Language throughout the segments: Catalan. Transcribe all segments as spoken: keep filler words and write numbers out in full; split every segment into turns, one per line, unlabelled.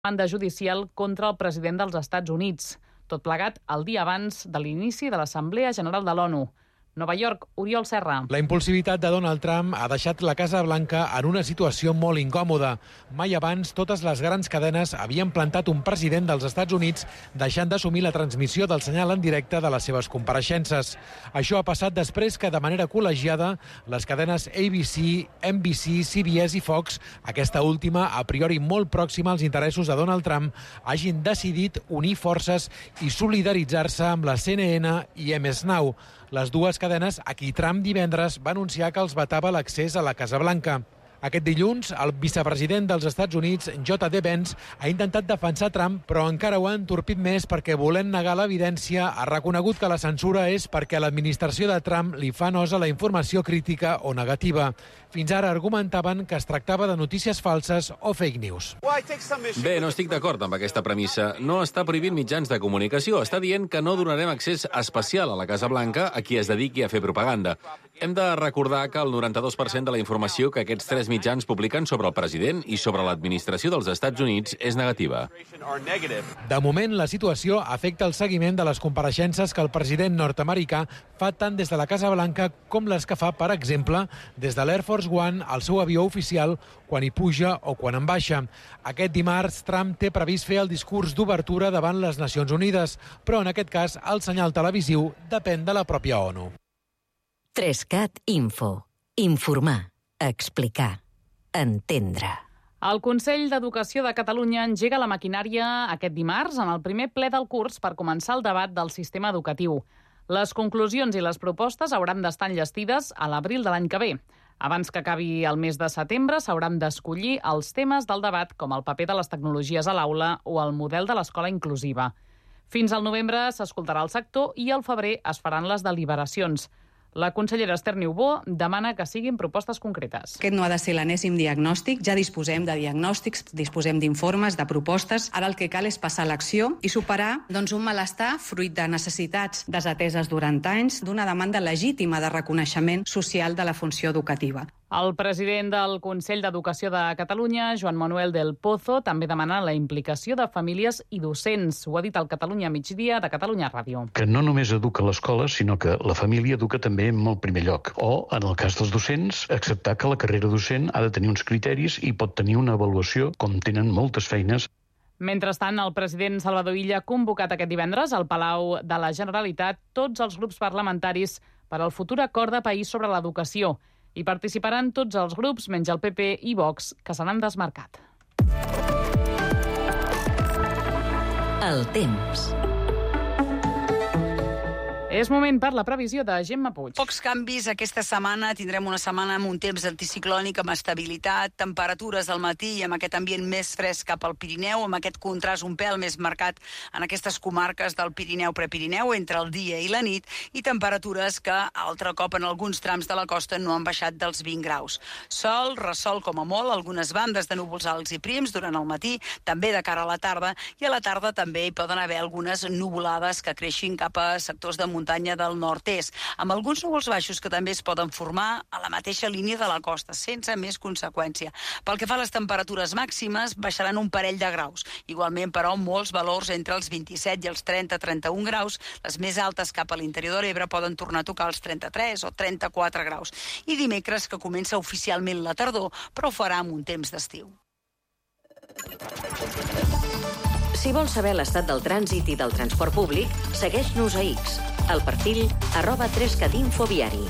demanda judicial contra el president dels Estats Units. Tot plegat el dia abans de l'inici de l'Assemblea General de l'ONU. Nova York, Oriol Serra.
La impulsivitat de Donald Trump ha deixat la Casa Blanca en una situació molt incòmoda. Mai abans totes les grans cadenes havien plantat un president dels Estats Units deixant d'assumir la transmissió del senyal en directe de les seves compareixences. Això ha passat després que, de manera col·legiada, les cadenes A B C, N B C, C B S i Fox, aquesta última a priori molt pròxima als interessos de Donald Trump, hagin decidit unir forces i solidaritzar-se amb la C N N i M S Now, les dues cadenes a qui Trump divendres va anunciar que els vetava l'accés a la Casa Blanca. Aquest dilluns, el vicepresident dels Estats Units, J D Vance, ha intentat defensar Trump, però encara ho ha entorpit més perquè, volent negar l'evidència, ha reconegut que la censura és perquè l'administració de Trump li fa nosa la informació crítica o negativa. Fins ara argumentaven que es tractava de notícies falses o fake news.
Bé, no estic d'acord amb aquesta premissa. No està prohibint mitjans de comunicació. Està dient que no donarem accés especial a la Casa Blanca a qui es dediqui a fer propaganda. Hem de recordar que el noranta-dos per cent de la informació que aquests tres mitjans publiquen sobre el president i sobre l'administració dels Estats Units és negativa.
De moment, la situació afecta el seguiment de les compareixences que el president nord-americà fa tant des de la Casa Blanca com les que fa, per exemple, des de l'Air Force One, el seu avió oficial, quan hi puja o quan en baixa. Aquest dimarts, Trump té previst fer el discurs d'obertura davant les Nacions Unides, però en aquest cas el senyal televisiu depèn de la pròpia ONU.
Trescat Info. Informar. Explicar. Entendre.
El Consell d'Educació de Catalunya engega la maquinària aquest dimarts en el primer ple del curs per començar el debat del sistema educatiu. Les conclusions i les propostes hauran d'estar enllestides a l'abril de l'any que ve. Abans que acabi el mes de setembre s'hauran d'escollir els temes del debat, com el paper de les tecnologies a l'aula o el model de l'escola inclusiva. Fins al novembre s'escoltarà el sector i al febrer es faran les deliberacions. La consellera Esther Niubó demana que siguin propostes concretes.
Aquest no ha de ser l'enèsim diagnòstic. Ja disposem de diagnòstics, disposem d'informes, de propostes. Ara el que cal és passar a l'acció i superar doncs, un malestar fruit de necessitats desateses durant anys, d'una demanda legítima de reconeixement social de la funció educativa.
El president del Consell d'Educació de Catalunya, Joan Manuel del Pozo, també demana la implicació de famílies i docents. Ho ha dit al Catalunya Migdia de Catalunya Ràdio.
Que no només educa l'escola, sinó que la família educa també en el primer lloc. O, en el cas dels docents, acceptar que la carrera docent ha de tenir uns criteris i pot tenir una avaluació, com tenen moltes feines.
Mentrestant, el president Salvador Illa ha convocat aquest divendres al Palau de la Generalitat tots els grups parlamentaris per al futur acord de país sobre l'educació. Hi participaran tots els grups, menys el P P i Vox, que se n'han desmarcat.
El temps.
És moment per la previsió de Gemma Puig.
Pocs canvis aquesta setmana. Tindrem una setmana amb un temps anticiclònic, amb estabilitat, temperatures al matí i amb aquest ambient més fresc cap al Pirineu, amb aquest contrast un pèl més marcat en aquestes comarques del Pirineu-Prepirineu entre el dia i la nit, i temperatures que altre cop en alguns trams de la costa no han baixat dels vint graus. Sol, ressol com a molt, algunes bandes de núvols alts i prims durant el matí, també de cara a la tarda, i a la tarda també hi poden haver algunes nuvolades que creixin cap a sectors de muntanya del nord-est, amb alguns núvols baixos que també es poden formar a la mateixa línia de la costa, sense més conseqüència. Pel que fa a les temperatures màximes, baixaran un parell de graus. Igualment, però, molts valors entre els vint-i-set i els trenta a trenta-un graus. Les més altes cap a l'interior de l'Ebre poden tornar a tocar els trenta-tres o trenta-quatre graus. I dimecres, que comença oficialment la tardor, però ho farà amb un temps d'estiu.
Si vols saber l'estat del trànsit i del transport públic, segueix-nos a X, al perfil arroba trescatinfoviari.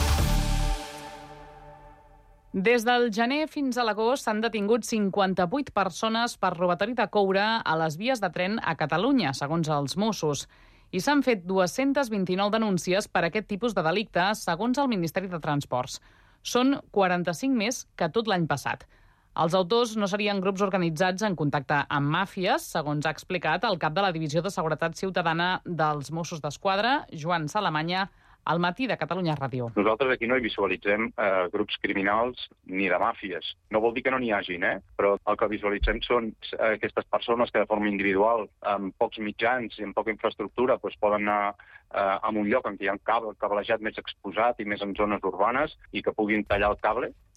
Des del gener fins a l'agost s'han detingut cinquanta-vuit persones per robatori de coure a les vies de tren a Catalunya, segons els Mossos. I s'han fet dues-centes vint-i-nou denúncies per aquest tipus de delicte, segons el Ministeri de Transports. Són quaranta-cinc més que tot l'any passat. Els autors no serien grups organitzats en contacte amb màfies, segons ha explicat el cap de la Divisió de Seguretat Ciutadana dels Mossos d'Esquadra, Joan Salamanya, al matí de Catalunya Ràdio.
Nosaltres aquí no hi visualitzem eh, grups criminals ni de màfies. No vol dir que no n'hi hagin, eh? Però el que visualitzem són eh, aquestes persones que de forma individual, amb pocs mitjans i amb poca infraestructura, doncs poden anar eh, a un lloc en què hi ha un cable, cablejat més exposat i més en zones urbanes i que puguin tallar el cable.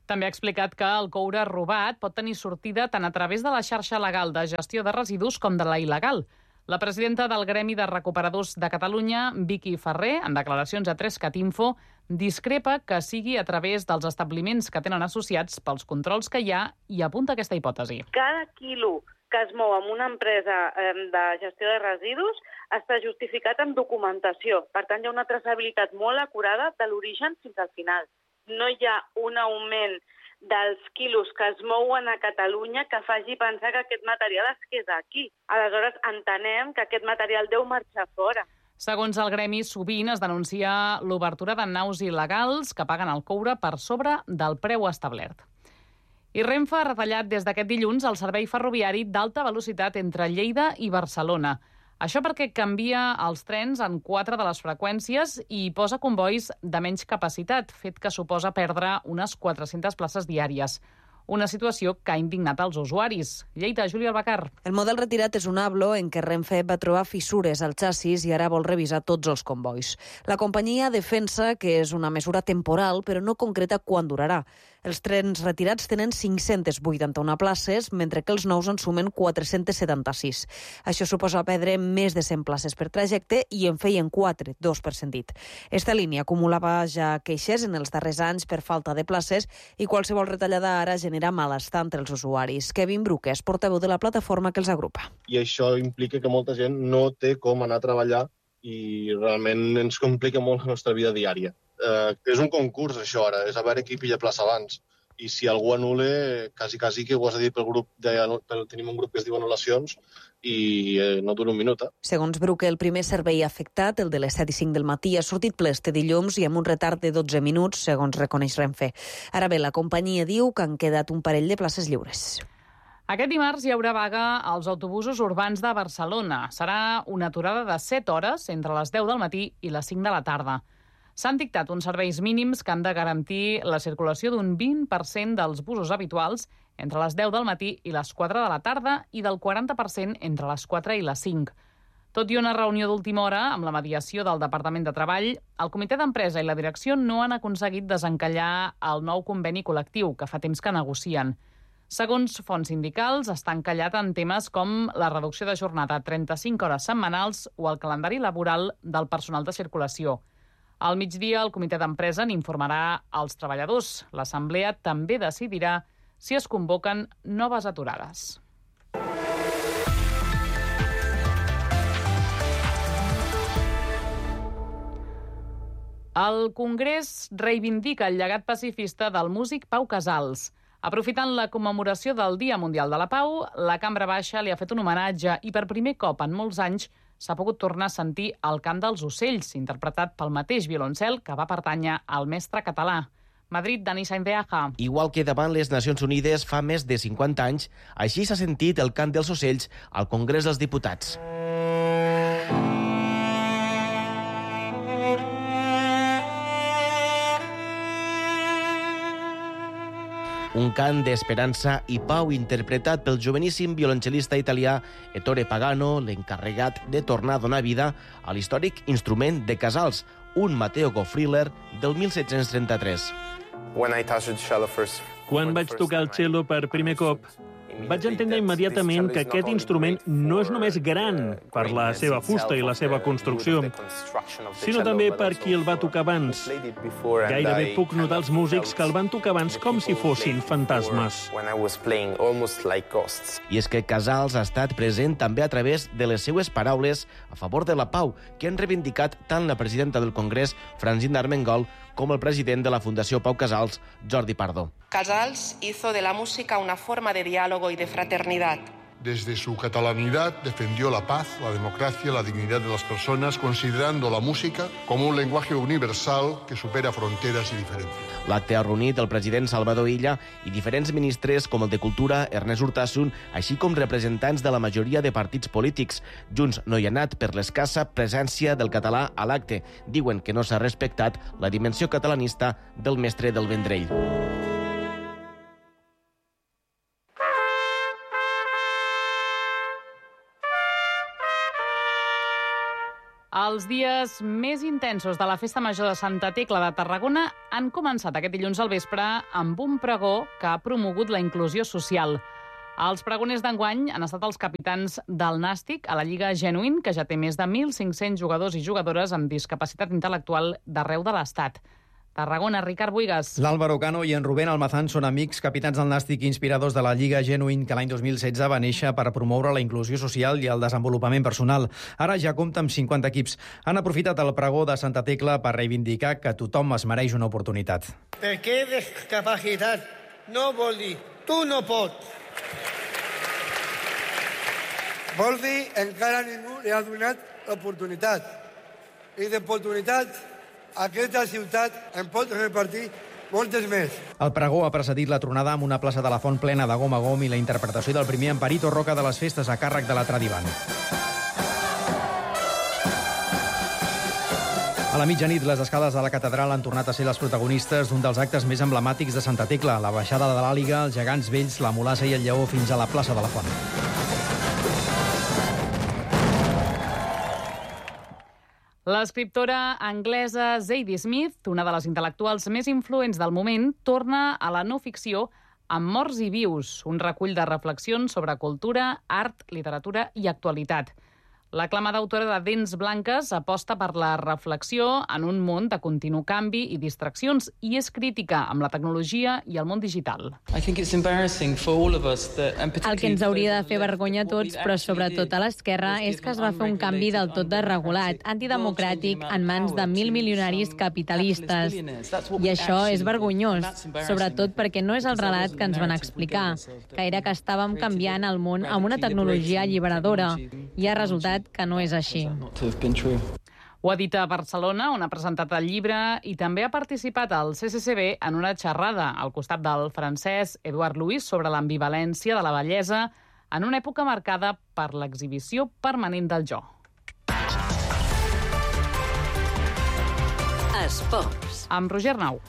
També ha explicat que el coure robat pot tenir sortida tant a través de la xarxa legal de gestió de residus com de la il·legal. La presidenta del Gremi de Recuperadors de Catalunya, Vicky Ferrer, en declaracions a tres cat info, discrepa que sigui a través dels establiments que tenen associats pels controls que hi ha i apunta aquesta hipòtesi.
Cada quilo que es mou amb una empresa de gestió de residus està justificat amb documentació. Per tant, hi ha una traçabilitat molt acurada de l'origen fins al final. No hi ha un augment dels quilos que es mouen a Catalunya que faci pensar que aquest material es queda aquí. Aleshores, entenem que aquest material deu marxar fora.
Segons el gremi, sovint es denuncia l'obertura de naus il·legals que paguen el coure per sobre del preu establert. I Renfe ha retallat des d'aquest dilluns el servei ferroviari d'alta velocitat entre Lleida i Barcelona. Això perquè canvia els trens en quatre de les freqüències i posa combois de menys capacitat, fet que suposa perdre unes quatre-centes places diàries. Una situació que ha indignat els usuaris. Lleida, Júlia Albacar.
El model retirat és un Ablo en què Renfe va trobar fissures al xassis i ara vol revisar tots els combois. La companyia defensa que és una mesura temporal, però no concreta quan durarà. Els trens retirats tenen cinc-centes vuitanta-una places, mentre que els nous en sumen quatre-centes setanta-sis. Això suposa perdre més de cent places per trajecte i en feien quatre, dos per sentit. Esta línia acumulava ja queixes en els darrers anys per falta de places i qualsevol retallada ara genera malestar entre els usuaris. Kevin Bruques, portaveu de la plataforma que els agrupa.
I això implica que molta gent no té com anar a treballar i realment ens complica molt la nostra vida diària. Eh, és un concurs, això, ara. És a veure qui pilla plaça abans. I si algú anul·la, quasi, quasi que ho has dit pel grup, de, pel, tenim un grup que es diu anul·lacions i eh, no dura un minut. Eh?
Segons Bruque, el primer servei afectat, el de les set i cinc del matí, ha sortit ple este dilluns i amb un retard de dotze minuts, segons reconeix Renfe. Ara bé, la companyia diu que han quedat un parell de places lliures.
Aquest dimarts hi haurà vaga als autobusos urbans de Barcelona. Serà una aturada de set hores entre les deu del matí i les cinc de la tarda. S'han dictat uns serveis mínims que han de garantir la circulació d'un vint per cent dels busos habituals entre les deu del matí i les quatre de la tarda i del quaranta per cent entre les quatre i les cinc. Tot i una reunió d'última hora amb la mediació del Departament de Treball, el comitè d'empresa i la direcció no han aconseguit desencallar el nou conveni col·lectiu, que fa temps que negocien. Segons fonts sindicals, està encallat en temes com la reducció de jornada a trenta-cinc hores setmanals o el calendari laboral del personal de circulació. Al migdia, el comitè d'empresa n'informarà als treballadors. L'assemblea també decidirà si es convoquen noves aturades. El Congrés reivindica el llegat pacifista del músic Pau Casals. Aprofitant la commemoració del Dia Mundial de la Pau, la Cambra Baixa li ha fet un homenatge i per primer cop en molts anys s'ha pogut tornar a sentir el cant dels ocells, interpretat pel mateix violoncel que va pertànyer al mestre català. Madrid, Dani Sainz de Aja.
Igual que davant les Nacions Unides fa més de cinquanta anys, així s'ha sentit el cant dels ocells al Congrés dels Diputats. Un cant d'esperança i pau interpretat pel joveníssim violoncel·lista italià Ettore Pagano, l'encarregat de tornar a donar vida a l'històric instrument de Casals, un Matteo Goffriller del mil set-cents trenta-tres.
Quan vaig tocar el cello per primer cop, vaig entendre immediatament que aquest instrument no és només gran per la seva fusta i la seva construcció, sinó també per qui el va tocar abans. Gairebé puc notar els músics que el van tocar abans com si fossin fantasmes.
I és que Casals ha estat present també a través de les seues paraules a favor de la pau, que han reivindicat tant la presidenta del Congrés, Francina Armengol, com el president de la Fundació Pau Casals, Jordi Pardo.
Casals hizo de la música una forma de diálogo y de fraternidad.
Desde su catalanidad defendió la paz, la democracia, la dignidad de las personas, considerando la música como un lenguaje universal que supera fronteras y diferencias.
L'acte ha reunit el president Salvador Illa i diferents ministres com el de Cultura, Ernest Urtasun, així com representants de la majoria de partits polítics. Junts no hi ha anat per l'escassa presència del català a l'acte. Diuen que no s'ha respectat la dimensió catalanista del mestre del Vendrell.
Els dies més intensos de la Festa Major de Santa Tecla de Tarragona han començat aquest dilluns al vespre amb un pregó que ha promogut la inclusió social. Els pregoners d'enguany han estat els capitans del Nàstic a la Lliga Genuïn, que ja té més de mil cinc-cents jugadors i jugadores amb discapacitat intel·lectual d'arreu de l'Estat. Tarragona, Ricard Buigas.
L'Álvaro Cano i en Rubén Almazán són amics, capitans del Nàstic i inspiradors de la Lliga Genuïn, que l'any dos mil setze va néixer per promoure la inclusió social i el desenvolupament personal. Ara ja compta amb cinquanta equips. Han aprofitat el pregó de Santa Tecla per reivindicar que tothom es mereix una oportunitat.
Perquè discapacitat no vol dir tu no pots. Vol dir encara ningú li ha donat l'oportunitat. I d'oportunitat aquesta ciutat en pot repartir moltes més.
El pregó ha precedit la tronada amb una plaça de la Font plena de gom a gom i la interpretació del primer Amparito Roca de les festes a càrrec de la Tradivant. A la mitjanit, les escales de la catedral han tornat a ser les protagonistes d'un dels actes més emblemàtics de Santa Tecla, la baixada de l'Àliga, els gegants vells, la mulassa i el lleó fins a la plaça de la Font.
L'escriptora anglesa Zadie Smith, una de les intel·lectuals més influents del moment, torna a la no-ficció amb Morts i vius, un recull de reflexions sobre cultura, art, literatura i actualitat. L'aclamada autora de Dents blanques aposta per la reflexió en un món de continu canvi i distraccions i és crítica amb la tecnologia i el món digital.
El que ens hauria de fer vergonya a tots, però sobretot a l'esquerra, és que es va fer un canvi del tot desregulat, antidemocràtic, en mans de mil milionaris capitalistes. I això és vergonyós, sobretot perquè no és el relat que ens van explicar, que era que estàvem canviant el món amb una tecnologia alliberadora, i ha resultat que no és així.
Ho ha dit a Barcelona, on ha presentat el llibre, i també ha participat al C C C B en una xerrada al costat del francès Edouard Louis sobre l'ambivalència de la bellesa en una època marcada per l'exhibició permanent del jo.
Esports.
Amb Roger Nau.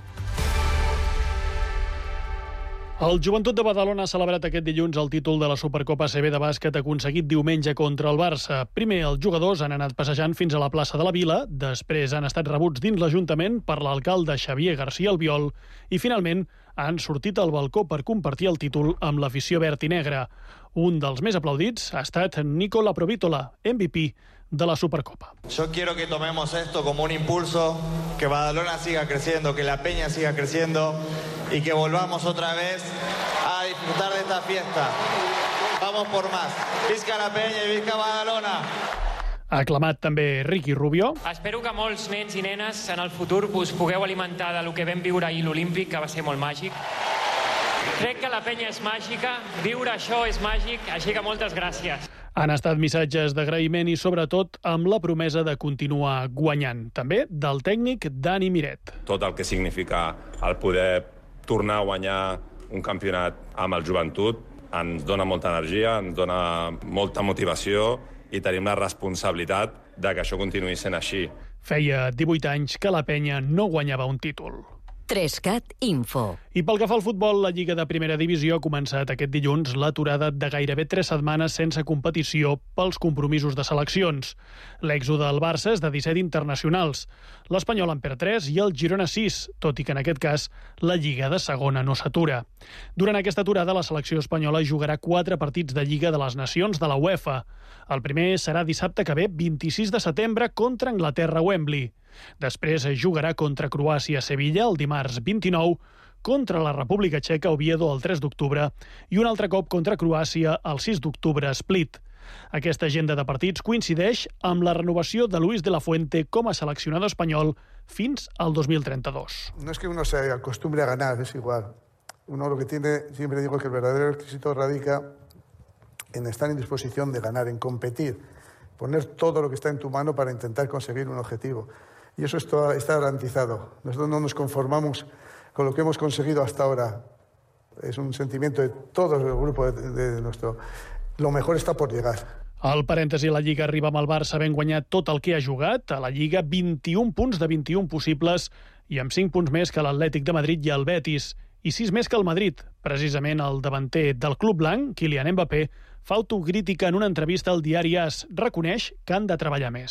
El Joventut de Badalona ha celebrat aquest dilluns el títol de la Supercopa A C B de bàsquet aconseguit diumenge contra el Barça. Primer, els jugadors han anat passejant fins a la plaça de la Vila, després han estat rebuts dins l'Ajuntament per l'alcalde Xavier García Albiol i, finalment, han sortit al balcó per compartir el títol amb l'afició verd i negra. Un dels més aplaudits ha estat Nicola Provítola, M V P de la Supercopa.
Yo quiero que tomemos esto como un impulso, que Badalona siga creciendo, que la Peña siga creciendo y que volvamos otra vez a disfrutar de esta fiesta. Vamos por más. Visca la Peña y visca Badalona.
Ha aclamat també Ricky Rubio.
Espero que molts nens i nenes en el futur us pugueu alimentar de lo que vam viure ahir a l'Olímpic, que va ser molt màgic. Crec que la Penya és màgica, viure això és màgic, així que moltes gràcies.
Han estat missatges d'agraïment i, sobretot, amb la promesa de continuar guanyant. També del tècnic Dani Miret.
Tot el que significa el poder tornar a guanyar un campionat amb el Joventut ens dona molta energia, ens dona molta motivació i tenim la responsabilitat de que això continuï sent així.
Feia divuit anys que la Penya no guanyava un títol.
Trescat Info.
I pel que fa al futbol, la Lliga de Primera Divisió ha començat aquest dilluns l'aturada de gairebé tres setmanes sense competició pels compromisos de seleccions. L'èxode del Barça és de disset internacionals. L'Espanyol en perd tres i el Girona sis, tot i que en aquest cas la Lliga de Segona no s'atura. Durant aquesta aturada, la selecció espanyola jugarà quatre partits de Lliga de les Nacions de la UEFA. El primer serà dissabte que ve, vint-i-sis de setembre, contra Anglaterra a Wembley. Després jugarà contra Croàcia a Sevilla el dimarts vint-i-nou, contra la República Txeca a Oviedo el tres d'octubre i un altre cop contra Croàcia el sis d'octubre a Split. Aquesta agenda de partits coincideix amb la renovació de Luis de la Fuente com a seleccionador espanyol fins al dos mil trenta-dos.
No es que uno se acostumbre a ganar, es igual. Uno lo que tiene, siempre digo que el verdadero éxito radica en estar en disposición de ganar, en competir, poner todo lo que está en tu mano para intentar conseguir un objetivo. Y eso está, está garantizado. Nosotros no nos conformamos con lo que hemos conseguido hasta ahora. Es un sentimiento de todo el grupo de, de nuestro... Lo mejor está por llegar.
Al parèntesi, la Lliga arriba amb el Barça havent guanyat tot el que ha jugat. A la Lliga, vint-i-un punts de vint-i-un possibles i amb cinc punts més que l'Atlètic de Madrid i el Betis. I sis més que el Madrid. Precisament el davanter del club blanc, Kylian Mbappé, fa autocrítica en una entrevista al diari AS. Reconeix que han de treballar més.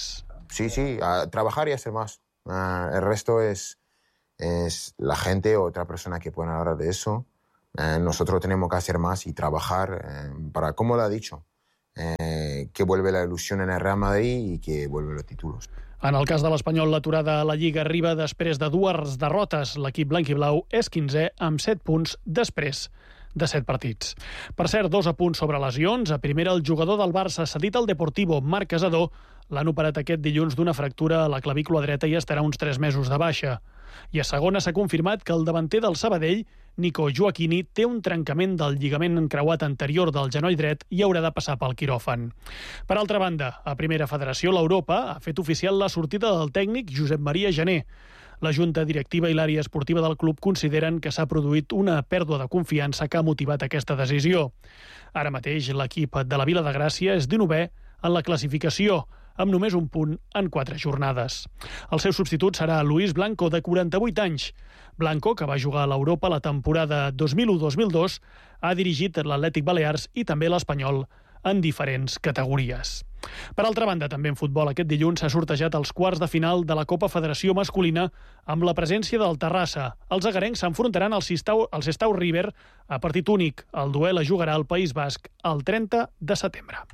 sí, sí, a trabajar y hacer más. Uh, el resto es, es la gente o otra persona que pueden hablar de eso. Uh, nosotros tenemos que hacer más y trabajar uh, para, como lo ha dicho, uh, que vuelve la ilusión en el Real Madrid y que vuelven los títulos.
En el cas de l'Espanyol, l'aturada a la Lliga arriba després de dues derrotes. L'equip blanc-i-blau és quinzè amb set punts després de set partits. Per cert, dos apunts sobre lesions. A primera, el jugador del Barça cedit al Deportivo, Marc Casadó, l'han operat aquest dilluns d'una fractura a la clavícula dreta i estarà uns tres mesos de baixa. I a segona s'ha confirmat que el davanter del Sabadell, Nico Joaquini, té un trencament del lligament encreuat anterior del genoll dret i haurà de passar pel quiròfan. Per altra banda, a Primera Federació, l'Europa ha fet oficial la sortida del tècnic Josep Maria Jané. La Junta Directiva i l'àrea esportiva del club consideren que s'ha produït una pèrdua de confiança que ha motivat aquesta decisió. Ara mateix, l'equip de la Vila de Gràcia és dinovè en la classificació, amb només un punt en quatre jornades. El seu substitut serà Luis Blanco, de quaranta-vuit anys. Blanco, que va jugar a l'Europa la temporada dos mil u dos mil dos, ha dirigit l'Atlètic Balears i també l'Espanyol en diferents categories. Per altra banda, també en futbol, aquest dilluns s'ha sortejat els quarts de final de la Copa Federació Masculina amb la presència del Terrassa. Els agarencs s'enfrontaran al Sestao, al Sestao River a partit únic. El duel es jugarà al País Basc el trenta de setembre.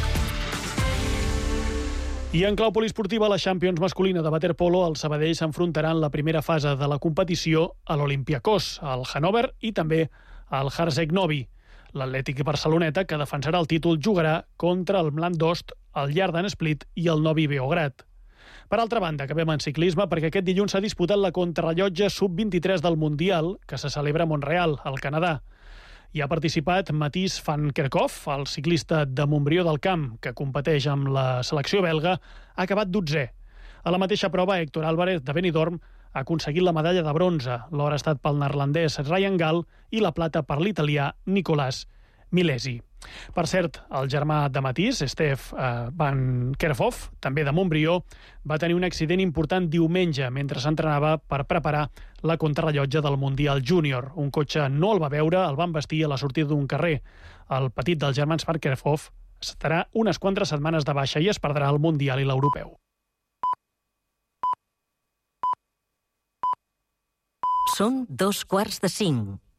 I en clau poliesportiva, la Champions masculina de waterpolo, el Sabadell s'enfrontarà en la primera fase de la competició a l'Olympiakos, al Hannover i també al Harzeg Novi. L'Atlètic Barceloneta, que defensarà el títol, jugarà contra el Mlan Dost, el Yarden Split i el Novi Beograd. Per altra banda, acabem en ciclisme perquè aquest dilluns s'ha disputat la contrarellotge sub vint-i-tres del Mundial, que se celebra a Montreal, al Canadà. Hi ha participat Mathies van Kerkhoff, el ciclista de Montbrió del Camp, que competeix amb la selecció belga, ha acabat dotzè. A la mateixa prova, Héctor Álvarez, de Benidorm, ha aconseguit la medalla de bronze. L'or ha estat pel neerlandès Ryan Gall i la plata per l'italià Nicolas Milesi. Per cert, el germà de Mathies, Stef eh, van Kerkhoff, també de Montbrió, va tenir un accident important diumenge mentre s'entrenava per preparar la contrarellotge del Mundial Júnior. Un cotxe no el va veure, el van vestir a la sortida d'un carrer. El petit dels germans van Kerkhoff estarà unes quantes setmanes de baixa i es perdrà el Mundial i l'Europeu.
Són dos quarts de cinc.